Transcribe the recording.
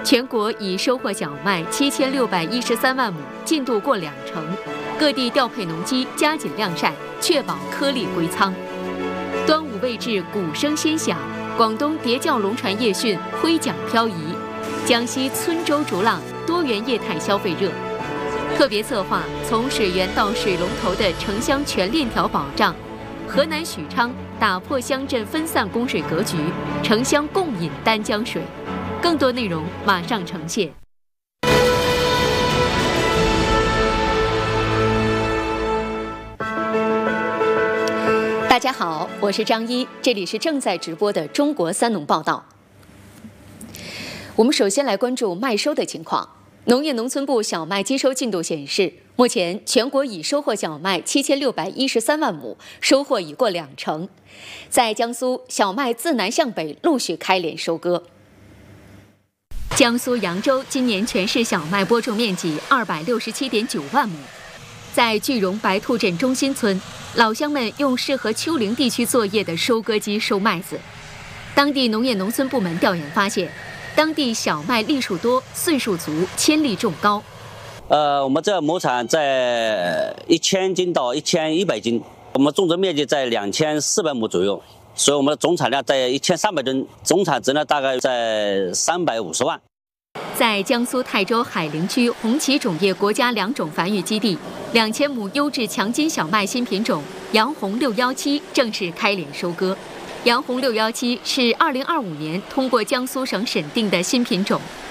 全国已收获小麦7613万亩，进度过20%，各地调配农机，加紧晾晒，确保颗粒归仓。端午未至，鼓声先响，广东叠教龙船夜训，挥桨漂移；江西村洲逐浪，多元业态消费热。特别策划从水源到水龙头的城乡全链条保障。河南许昌打破乡镇分散供水格局，城乡共饮丹江水。更多内容马上呈现。大家好，我是张一，这里是正在直播的中国三农报道。我们首先来关注麦收的情况。农业农村部小麦机收进度显示，目前全国已收获小麦7613万亩，收获已过20%。在江苏，小麦自南向北陆续开镰收割。江苏扬州今年全市小麦播种面积267.9万亩。在句容白兔镇中心村，老乡们用适合丘陵地区作业的收割机收麦子。当地农业农村部门调研发现，当地小麦粒数多、岁数足、铅粒重高。 我们这亩产在1000斤到1100斤，我们种植面积在2400亩左右，所以我们的总产量在1300吨，总产值呢大概在350万。 在江苏泰州海陵区红旗种业国家良种繁育基地，2000亩优质强筋小麦新品种洋红617正式开镰收割。洋红617是2025年通过江苏省审定的新品种，